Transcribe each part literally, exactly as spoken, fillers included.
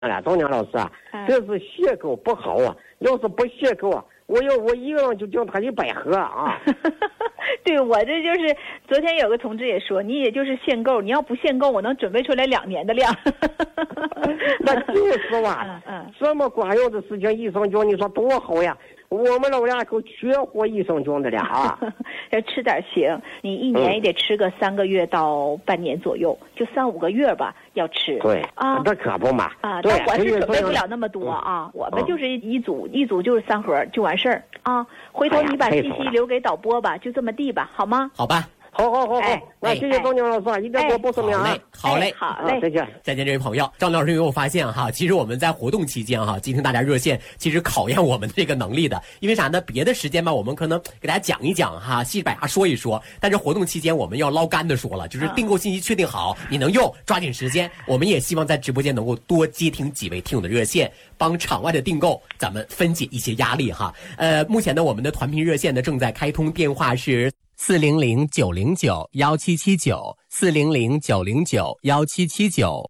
了，周娘老师啊，这是血口不好啊，要是不血口啊，我要我一个人就叫他一百盒啊。 对，我这就是昨天有个同志也说，你也就是限购，你要不限购，我能准备出来两年的量。 那就是吧， 嗯嗯， 这么管用的事情，益生菌你说多好呀！我们老两口缺货益生菌的了啊。 要吃点行，你一年也得吃个三个月到半年左右，嗯、就三五个月吧，要吃。 对啊， 这可不嘛。 啊，但我是准备不了那么多啊，我们就是一组、嗯、一组就是三盒就完事儿啊。回头你把信息留给导播吧，就这么地吧，好吗？ 好吧。 好好好好，哎、那谢谢周宁老师，哎、一定给我报说明啊！ 好嘞， 好嘞， 再见， 再见，这位朋友，张老师有没有发现哈？其实我们在活动期间哈，接听大家热线，其实考验我们的这个能力的。因为啥呢？别的时间吧，我们可能给大家讲一讲哈，细百话说一说。但是活动期间，我们要捞干的说了，就是订购信息确定好，你能用，抓紧时间。我们也希望在直播间能够多接听几位听友的热线，帮场外的订购咱们分解一些压力哈。呃，目前呢，我们的团评热线呢正在开通，电话是。四零零九零九幺七七九，四零零九零九幺七七九。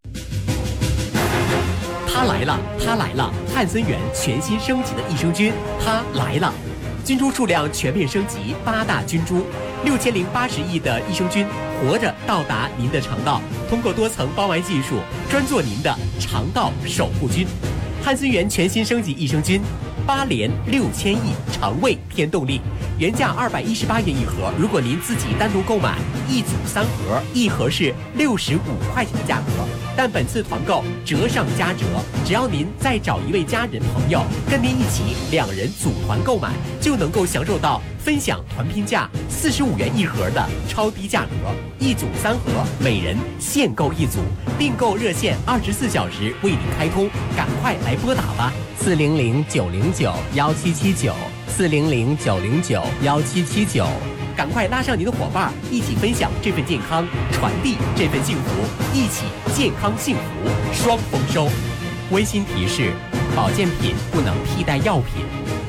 它来了，它来了！汉森源全新升级的益生菌，它来了！菌株数量全面升级，八大菌株，六千零八十亿的益生菌，活着到达您的肠道，通过多层包埋技术，专做您的肠道守护菌。汉森源全新升级益生菌。八连六千亿肠胃添动力，原价二百一十八元一盒，如果您自己单独购买一组三盒，一盒是六十五块钱的价格，但本次团购折上加折，只要您再找一位家人朋友跟您一起，两人组团购买，就能够享受到分享团拼价四十五元一盒的超低价格，一组三盒，每人限购一组，订购热线二十四小时为您开通，赶快来拨打吧。四零零九零九幺七七九，四零零九零九幺七七九，赶快拉上您的伙伴，一起分享这份健康，传递这份幸福，一起健康幸福双丰收。温馨提示：保健品不能替代药品。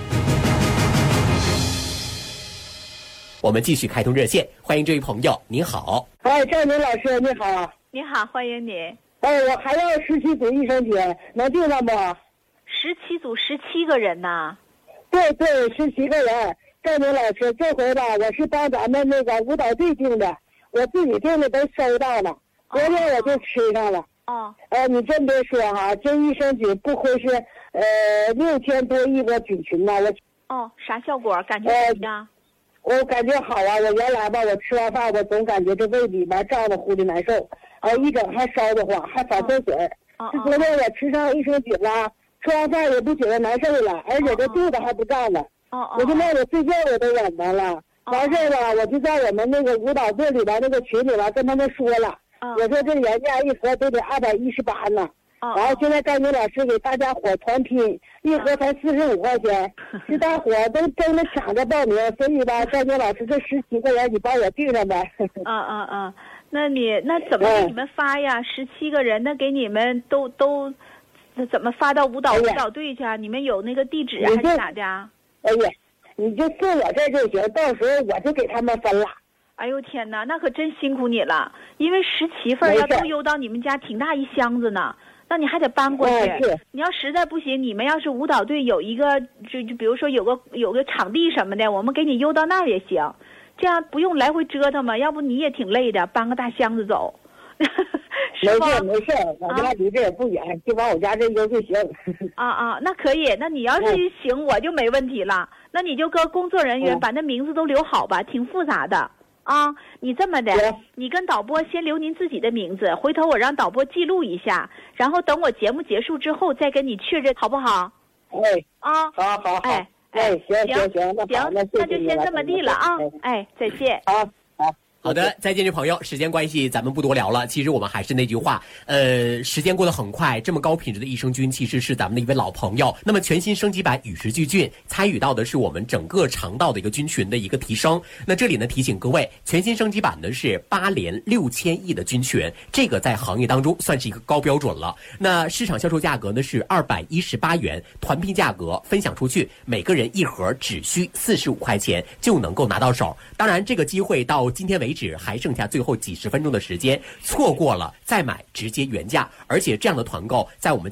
我们继续开通热线，欢迎这位朋友，您好。 哎，赵明老师，你好。 你好，欢迎你。 哎，我还要十七组益生菌，能订上不？ 十七组十七个人呐？ 对对，十七个人。赵明老师，这回吧，我是帮咱们那个舞蹈队订的，我自己订的都收到了，昨天我就吃上了。 哦。 呃，你真别说哈，这益生菌不亏是呃六千多亿个菌群呐，我。 哦，啥效果？感觉怎么样？ 呃、我感觉好啊，我原来吧，我吃完饭我总感觉这胃里边胀得乎的难受，呃，一整还烧得慌，还反酸水。 哦。 这昨天我吃上益生菌了。吃完饭也不觉得难受了，而且这肚子还不胀了。 哦哦。 我现在我睡觉我都稳当了。完事了，我就在我们那个舞蹈队里边那个群里边跟他们说了，我说这原价一盒都得二百一十八呢。然后现在甘宁老师给大家伙团拼，一盒才四十五块钱，是大伙都争着抢着报名，所以吧，甘宁老师这十七个人你帮我订上呗。 嗯嗯嗯，那你那怎么给你们发呀？十七个人，那给你们都都。那怎么发到舞蹈舞蹈队去啊？你们有那个地址还是咋的啊？ 哎呀，你就送我这就行，到时候我就给他们分了。 哎呦天哪，那可真辛苦你了，因为十七份要都邮到你们家，挺大一箱子呢，那你还得搬过去。你要实在不行，你们要是舞蹈队有一个，就就比如说有个有个场地什么的，我们给你邮到那儿也行，这样不用来回折腾嘛。要不你也挺累的，搬个大箱子走。 没事没事，我家离这也不远，啊、就往我家这邮就行。 啊啊，那可以。那你要是行，嗯、我就没问题了。那你就跟工作人员把那名字都留好吧，嗯、挺复杂的啊。你这么的，你跟导播先留您自己的名字，回头我让导播记录一下，然后等我节目结束之后再跟你确认，好不好？ 哎， 啊， 好好好， 哎哎，行行行行，那行，那就先这么地了啊。哎，再见。 好好。 好的，再见，这朋友。时间关系，咱们不多聊了。其实我们还是那句话，呃，时间过得很快。这么高品质的益生菌，其实是咱们的一位老朋友。那么全新升级版与时俱进，参与到的是我们整个肠道的一个菌群的一个提升。那这里呢，提醒各位，全新升级版呢是八连六千亿的菌群，这个在行业当中算是一个高标准了。那市场销售价格呢是二百一十八元，团拼价格分享出去，每个人一盒只需四十五块钱就能够拿到手。当然，这个机会到今天为止还剩下最后几十分钟的时间，错过了再买直接原价。而且这样的团购在我们